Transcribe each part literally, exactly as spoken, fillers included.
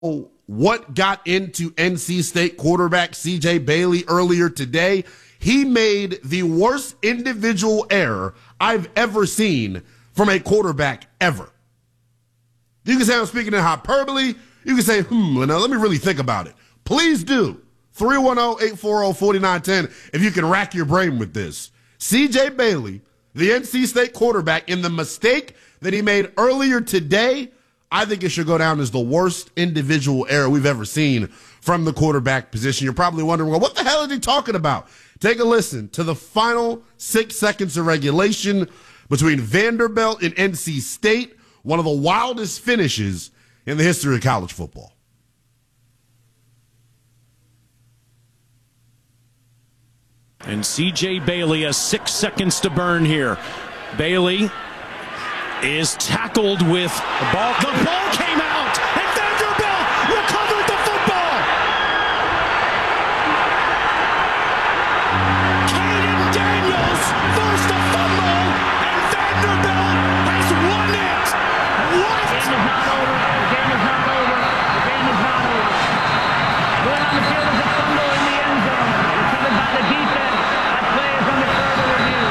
what got into N C State quarterback C J Bailey earlier today. He made the worst individual error I've ever seen from a quarterback ever. You can say I'm speaking in hyperbole. You can say, hmm, now let me really think about it. Please do. three one zero, eight four zero, four nine one zero if you can rack your brain with this. C J Bailey, the N C State quarterback, in the mistake that he made earlier today, I think it should go down as the worst individual error we've ever seen from the quarterback position. You're probably wondering, well, what the hell is he talking about? Take a listen to the final six seconds of regulation between Vanderbilt and N C State, one of the wildest finishes in the history of college football. And C J Bailey has six seconds to burn here. Bailey is tackled with the ball. The ball came out, and Vanderbilt recovered the football. Caden Daniels forced a fumble, and Vanderbilt has won it. What? The game is not over. The game is not over. The game is not over. Going on the field is a fumble in the end zone. Recovered by the defense. That play is under further review.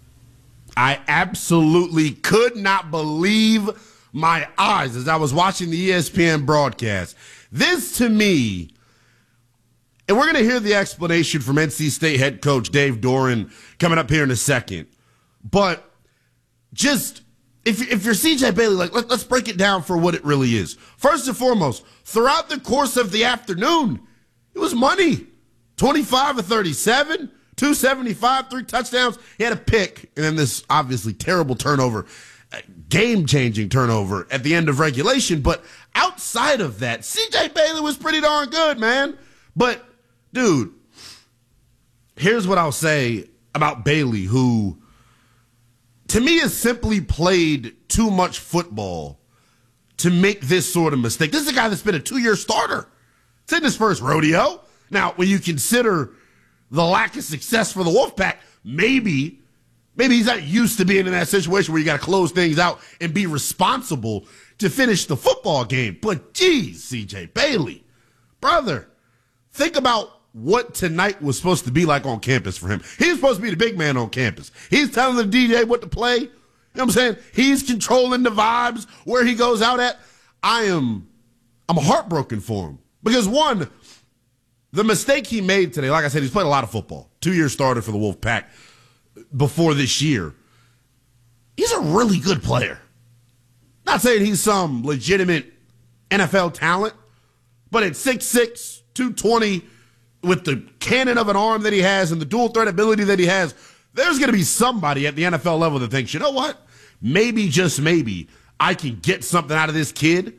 I absolutely could not believe my eyes as I was watching the E S P N broadcast. This, to me, and we're going to hear the explanation from N C State head coach Dave Doeren coming up here in a second, but just if, if you're C J Bailey, like let, let's break it down for what it really is. First and foremost, throughout the course of the afternoon, it was money. twenty-five of thirty-seven. two seventy-five, three touchdowns. He had a pick, and then this obviously terrible turnover, game-changing turnover at the end of regulation. But outside of that, C J Bailey was pretty darn good, man. But, dude, here's what I'll say about Bailey, who, to me, has simply played too much football to make this sort of mistake. This is a guy that's been a two-year starter. It's in his first rodeo. Now, when you consider the lack of success for the Wolfpack, maybe, maybe he's not used to being in that situation where you got to close things out and be responsible to finish the football game. But geez, C J Bailey, brother, think about what tonight was supposed to be like on campus for him. He's supposed to be the big man on campus. He's telling the D J what to play. You know what I'm saying? He's controlling the vibes where he goes out at. I am, I'm heartbroken for him because one, the mistake he made today, like I said, he's played a lot of football. Two-year starter for the Wolfpack before this year. He's a really good player. Not saying he's some legitimate N F L talent, but at six six, two twenty, with the cannon of an arm that he has and the dual threat ability that he has, there's going to be somebody at the N F L level that thinks, you know what? Maybe, just maybe, I can get something out of this kid.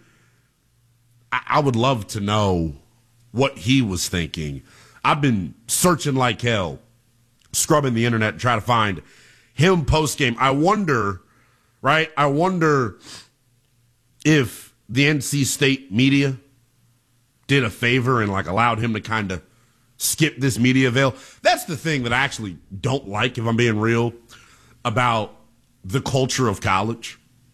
I, I would love to know what he was thinking. I've been searching like hell, scrubbing the internet to try to find him post-game. I wonder, right? I wonder if the N C State media did a favor and like allowed him to kind of skip this media veil. That's the thing that I actually don't like, if I'm being real, about the culture of college,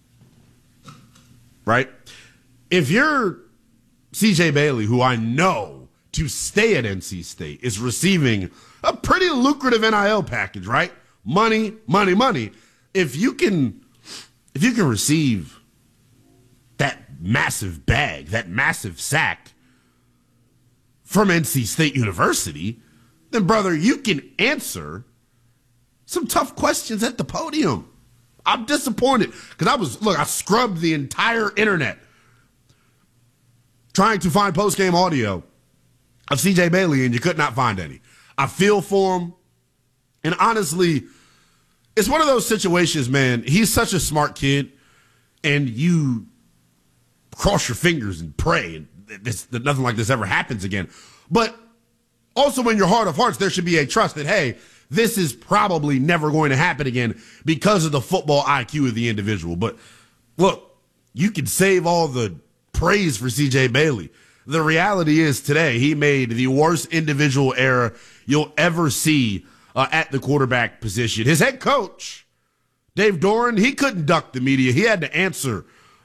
right? If you're C J Bailey, who I know to stay at N C State is receiving a pretty lucrative N I L package, right? Money, money, money. If you can, if you can receive that massive bag, that massive sack from N C State University, then brother, you can answer some tough questions at the podium. I'm disappointed because I was, look, I scrubbed the entire internet trying to find post-game audio of C J Bailey, and you could not find any. I feel for him. And honestly, it's one of those situations, man. He's such a smart kid, and you cross your fingers and pray and this, that nothing like this ever happens again. But also in your heart of hearts, there should be a trust that, hey, this is probably never going to happen again because of the football I Q of the individual. But look, you can save all the praise for C J Bailey. The reality is today he made the worst individual error you'll ever see uh, at the quarterback position. His head coach, Dave Doeren, he couldn't duck the media. He had to answer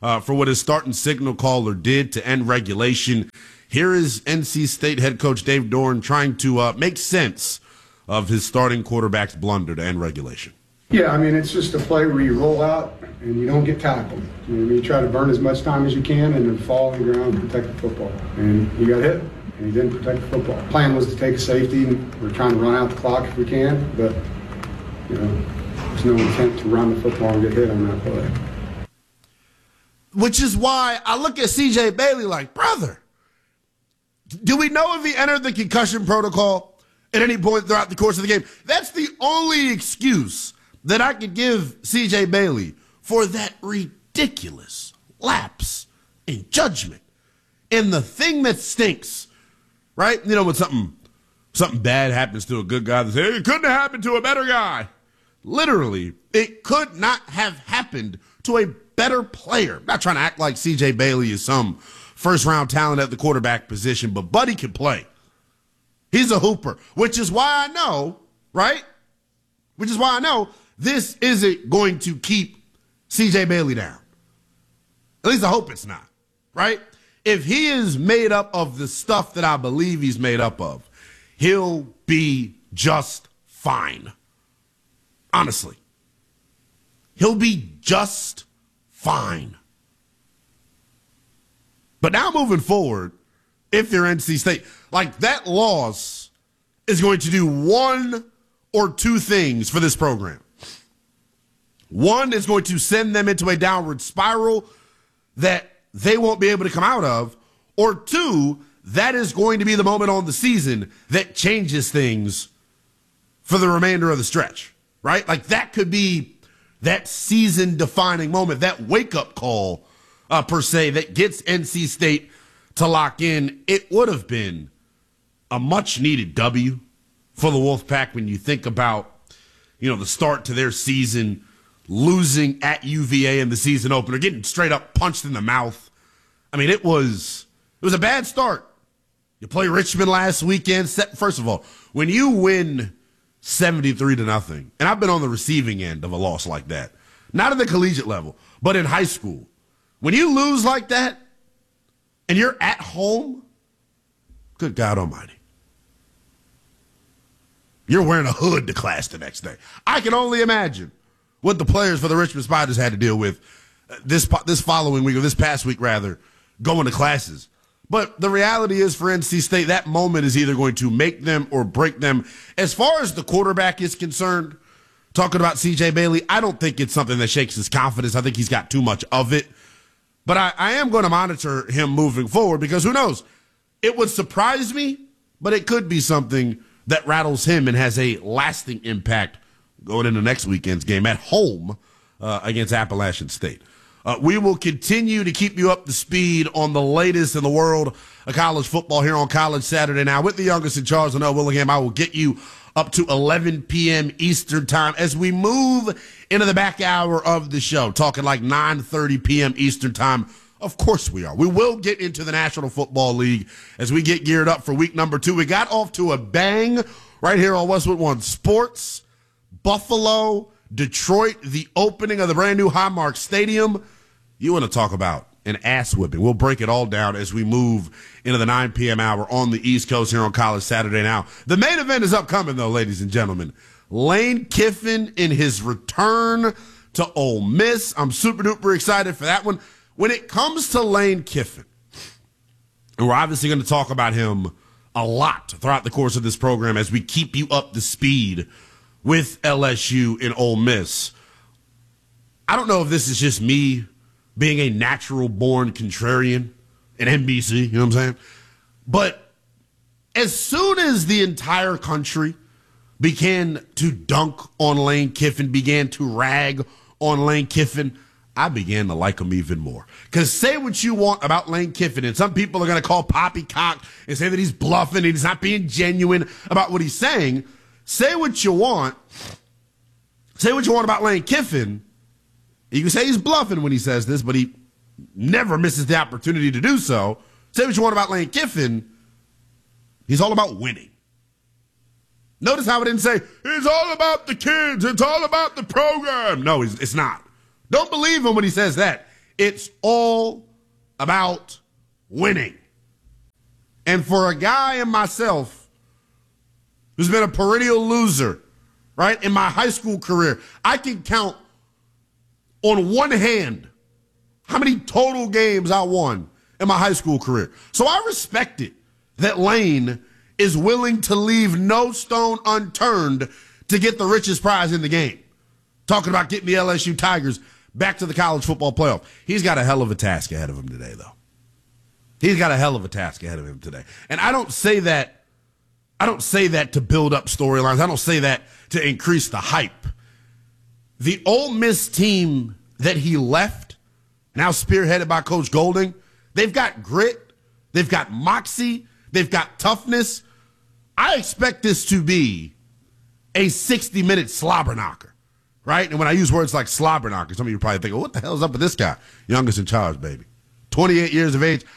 uh, for what his starting signal caller did to end regulation. Here is N C State head coach Dave Doeren trying to uh, make sense of his starting quarterback's blunder to end regulation. Yeah, I mean, it's just a play where you roll out and you don't get tackled. You know, you try to burn as much time as you can and then fall on the ground and protect the football. And he got hit, and he didn't protect the football. Plan was to take a safety, and we're trying to run out the clock if we can, but, you know, there's no intent to run the football and get hit on that play. Which is why I look at C J Bailey like, brother, do we know if he entered the concussion protocol at any point throughout the course of the game? That's the only excuse that I could give C J Bailey for that ridiculous lapse in judgment. And the thing that stinks, right? You know, when something something bad happens to a good guy, they say, hey, it couldn't have happened to a better guy. Literally, it could not have happened to a better player. I'm not trying to act like C J Bailey is some first-round talent at the quarterback position, but Buddy can play. He's a hooper, which is why I know, right? Which is why I know this isn't going to keep C J Bailey down. At least I hope it's not, right? If he is made up of the stuff that I believe he's made up of, he'll be just fine. Honestly. He'll be just fine. But now moving forward, if you're N C State, like that loss is going to do one or two things for this program. One is going to send them into a downward spiral that they won't be able to come out of. Or two, that is going to be the moment on the season that changes things for the remainder of the stretch, right? Like that could be that season-defining moment, that wake-up call, uh, per se, that gets N C State to lock in. It would have been a much-needed W for the Wolfpack when you think about, you know, the start to their season, losing at U V A in the season opener, getting straight up punched in the mouth. I mean, it was it was a bad start. You play Richmond last weekend. First of all, when you win seventy-three to nothing, and I've been on the receiving end of a loss like that, not at the collegiate level, but in high school, when you lose like that and you're at home, good God almighty, you're wearing a hood to class the next day. I can only imagine what the players for the Richmond Spiders had to deal with this this following week, or this past week rather, going to classes. But the reality is for N C State, that moment is either going to make them or break them. As far as the quarterback is concerned, talking about C J Bailey, I don't think it's something that shakes his confidence. I think he's got too much of it. But I, I am going to monitor him moving forward because who knows? It would surprise me, but it could be something that rattles him and has a lasting impact going into next weekend's game at home uh, against Appalachian State. Uh, we will continue to keep you up to speed on the latest in the world of college football here on College Saturday Now. With the youngest in charge, Noah Willingham, I will get you up to eleven p.m. Eastern time as we move into the back hour of the show, talking like nine thirty p.m. Eastern time. Of course we are. We will get into the National Football League as we get geared up for week number two. We got off to a bang right here on Westwood One Sports. Buffalo, Detroit, the opening of the brand new Highmark Stadium. You want to talk about an ass whipping. We'll break it all down as we move into the nine p.m. hour on the East Coast here on College Saturday Now. The main event is upcoming, though, ladies and gentlemen. Lane Kiffin in his return to Ole Miss. I'm super duper excited for that one. When it comes to Lane Kiffin, and we're obviously going to talk about him a lot throughout the course of this program as we keep you up to speed with L S U and Ole Miss. I don't know if this is just me being a natural-born contrarian in N B C, you know what I'm saying? But as soon as the entire country began to dunk on Lane Kiffin, began to rag on Lane Kiffin, I began to like him even more. Because say what you want about Lane Kiffin, and some people are going to call poppycock and say that he's bluffing and he's not being genuine about what he's saying. Say what you want. Say what you want about Lane Kiffin. You can say he's bluffing when he says this, but he never misses the opportunity to do so. Say what you want about Lane Kiffin. He's all about winning. Notice how it didn't say, it's all about the kids. It's all about the program. No, it's not. Don't believe him when he says that. It's all about winning. And for a guy and myself who's been a perennial loser, right, in my high school career, I can count on one hand how many total games I won in my high school career. So I respect it that Lane is willing to leave no stone unturned to get the richest prize in the game. Talking about getting the L S U Tigers back to the college football playoff. He's got a hell of a task ahead of him today, though. He's got a hell of a task ahead of him today. And I don't say that, I don't say that to build up storylines. I don't say that to increase the hype. The Ole Miss team that he left, now spearheaded by Coach Golding, they've got grit, they've got moxie, they've got toughness. I expect this to be a sixty-minute slobber knocker, right? And when I use words like slobber knocker, some of you probably think, well, what the hell's up with this guy? Youngest in charge, baby. twenty-eight years of age.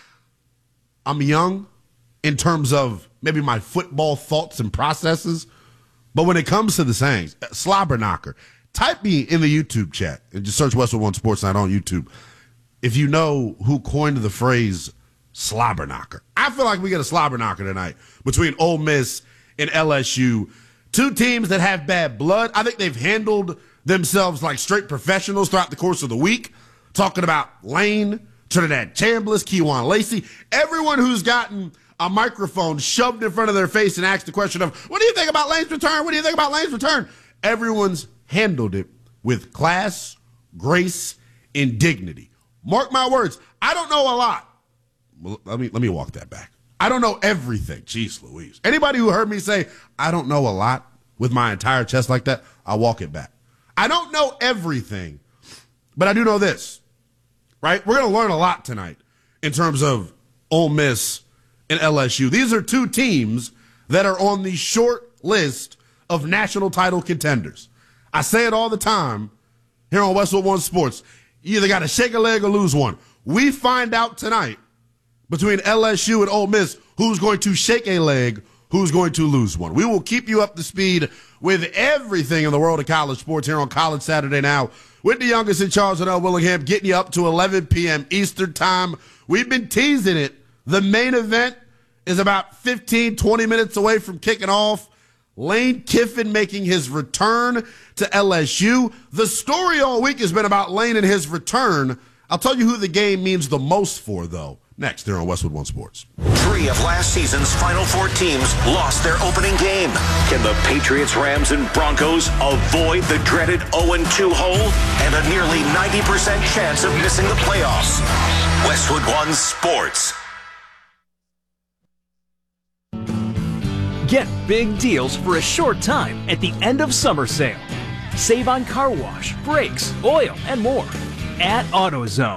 I'm young in terms of maybe my football thoughts and processes, but when it comes to the sayings, slobber knocker, type me in the YouTube chat and just search Westwood One Sports Night on YouTube if you know who coined the phrase slobber knocker. I feel like we get a slobber knocker tonight between Ole Miss and L S U. Two teams that have bad blood. I think they've handled themselves like straight professionals throughout the course of the week. Talking about Lane, Trinidad Chambliss, Kewan Lacey, everyone who's gotten a microphone shoved in front of their face and asked the question of, what do you think about Lane's return? What do you think about Lane's return? Everyone's handled it with class, grace, and dignity. Mark my words, I don't know a lot. Well, let me let me walk that back. I don't know everything. Jeez Louise. Anybody who heard me say, I don't know a lot with my entire chest like that, I'll walk it back. I don't know everything, but I do know this, right? We're going to learn a lot tonight in terms of Ole Miss and L S U. These are two teams that are on the short list of national title contenders. I say it all the time here on Westwood One Sports. You either got to shake a leg or lose one. We find out tonight between L S U and Ole Miss who's going to shake a leg, who's going to lose one. We will keep you up to speed with everything in the world of college sports here on College Saturday Now with the youngest in charge, L. Willingham, getting you up to eleven p.m. Eastern time. We've been teasing it. The main event is about fifteen, twenty minutes away from kicking off. Lane Kiffin making his return to L S U. The story all week has been about Lane and his return. I'll tell you who the game means the most for, though, next here on Westwood One Sports. Three of last season's Final Four teams lost their opening game. Can the Patriots, Rams, and Broncos avoid the dreaded oh and two hole and a nearly ninety percent chance of missing the playoffs? Westwood One Sports. Get big deals for a short time at the end of summer sale. Save on car wash, brakes, oil, and more at AutoZone.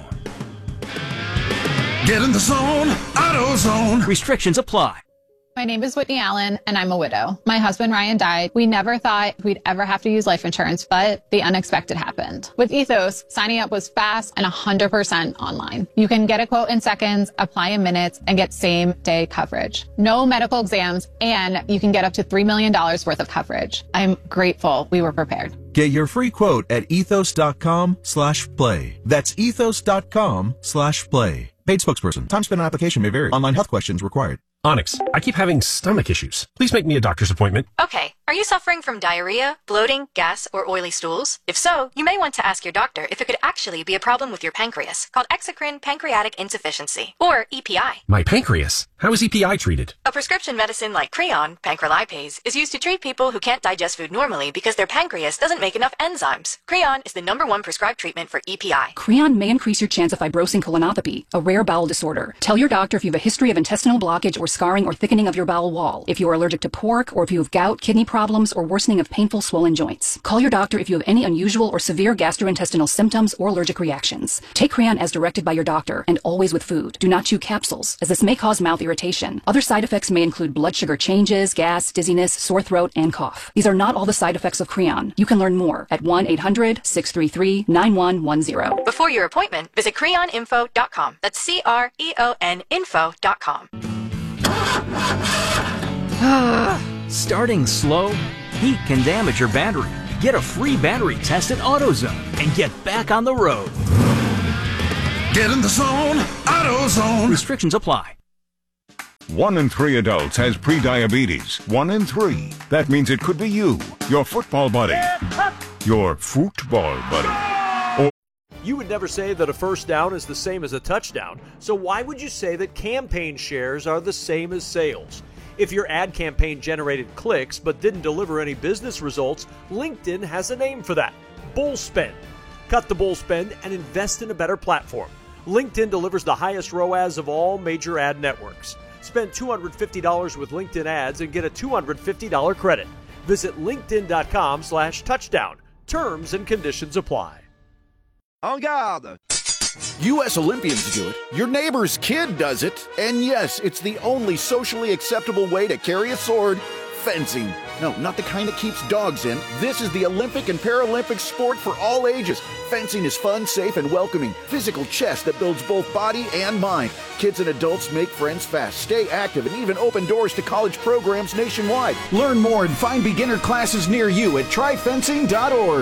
Get in the zone, AutoZone. Restrictions apply. My name is Whitney Allen, and I'm a widow. My husband, Ryan, died. We never thought we'd ever have to use life insurance, but the unexpected happened. With Ethos, signing up was fast and one hundred percent online. You can get a quote in seconds, apply in minutes, and get same-day coverage. No medical exams, and you can get up to three million dollars worth of coverage. I'm grateful we were prepared. Get your free quote at ethos.com slash play. That's ethos.com slash play. Paid spokesperson. Time spent on application may vary. Online health questions required. Onyx, I keep having stomach issues. Please make me a doctor's appointment. Okay. Are you suffering from diarrhea, bloating, gas, or oily stools? If so, you may want to ask your doctor if it could actually be a problem with your pancreas, called exocrine pancreatic insufficiency, or E P I. My pancreas? How is E P I treated? A prescription medicine like Creon, pancrelipase, is used to treat people who can't digest food normally because their pancreas doesn't make enough enzymes. Creon is the number one prescribed treatment for E P I. Creon may increase your chance of fibrosing colonopathy, a rare bowel disorder. Tell your doctor if you have a history of intestinal blockage or scarring or thickening of your bowel wall, if you are allergic to pork, or if you have gout, kidney problems, or worsening of painful swollen joints. Call your doctor if you have any unusual or severe gastrointestinal symptoms or allergic reactions. Take Creon as directed by your doctor, and always with food. Do not chew capsules, as this may cause mouth irritation. Other side effects may include blood sugar changes, gas, dizziness, sore throat, and cough. These are not all the side effects of Creon. You can learn more at one eight hundred, six three three, nine one one zero. Before your appointment, visit creon info dot com. That's C R E O N info dot com. Starting slow? Heat can damage your battery. Get a free battery test at AutoZone and get back on the road. Get in the zone, AutoZone. Restrictions apply. One in three adults has prediabetes. One in three. That means it could be you, your football buddy, your football buddy. Or you would never say that a first down is the same as a touchdown, so why would you say that campaign shares are the same as sales? If your ad campaign generated clicks but didn't deliver any business results, LinkedIn has a name for that: bull spend. Cut the bull spend and invest in a better platform. LinkedIn delivers the highest R O A S of all major ad networks. Spend two hundred fifty dollars with LinkedIn ads and get a two hundred fifty dollars credit. Visit linkedin.com slash touchdown. Terms and conditions apply. En garde! U S Olympians do it, your neighbor's kid does it, and yes, it's the only socially acceptable way to carry a sword: fencing. No, not the kind that keeps dogs in. This is the Olympic and Paralympic sport for all ages. Fencing is fun, safe, and welcoming. Physical chess that builds both body and mind. Kids and adults make friends fast, stay active, and even open doors to college programs nationwide. Learn more and find beginner classes near you at try fencing dot org.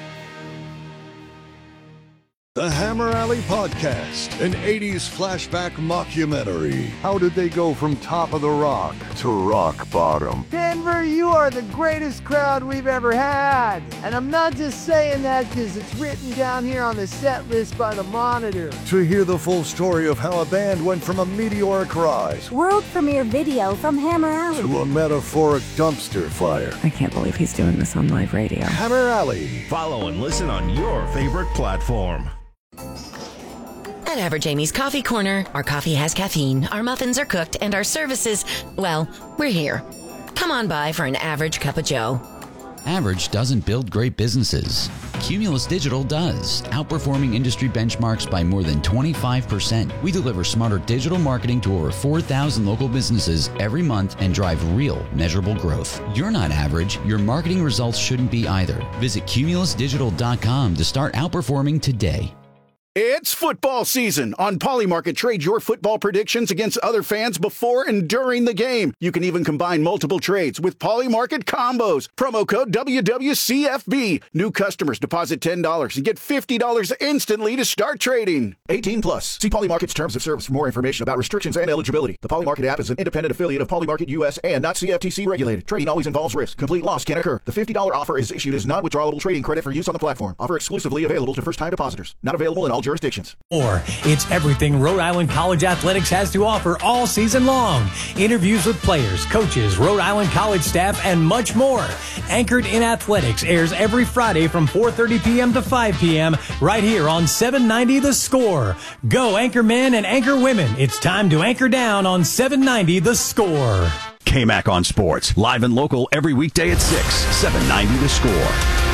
The Hammer Alley Podcast, an eighties flashback mockumentary. How did they go from top of the rock to rock bottom? Denver, you are the greatest crowd we've ever had. And I'm not just saying that because it's written down here on the set list by the Monitor. To hear the full story of how a band went from a meteoric rise, world premiere video from Hammer Alley, to a metaphoric dumpster fire. I can't believe he's doing this on live radio. Hammer Alley. Follow and listen on your favorite platform. At Average Amy's Coffee Corner, our coffee has caffeine, our muffins are cooked, and our services, well, we're here. Come on by for an average cup of joe. Average doesn't build great businesses. Cumulus Digital does, outperforming industry benchmarks by more than twenty-five percent. We deliver smarter digital marketing to over four thousand local businesses every month and drive real, measurable growth. You're not average. Your marketing results shouldn't be either. Visit cumulus digital dot com to start outperforming today. It's football season. On Polymarket, trade your football predictions against other fans before and during the game. You can even combine multiple trades with Polymarket combos. Promo code W W C F B. New customers deposit ten dollars and get fifty dollars instantly to start trading. eighteen plus. See Polymarket's terms of service for more information about restrictions and eligibility. The Polymarket app is an independent affiliate of Polymarket U S and not C F T C regulated. Trading always involves risk. Complete loss can occur. The fifty dollars offer is issued as non-withdrawable trading credit for use on the platform. Offer exclusively available to first-time depositors. Not available in all jurisdictions. Or it's everything Rhode Island College Athletics has to offer all season long. Interviews with players, coaches, Rhode Island College staff, and much more. Anchored in Athletics airs every Friday from four thirty p.m. to five p.m. right here on seven ninety The Score. Go Anchor Men and Anchor Women. It's time to anchor down on seven ninety The Score. K-Mac on Sports, live and local every weekday at six, seven ninety The Score.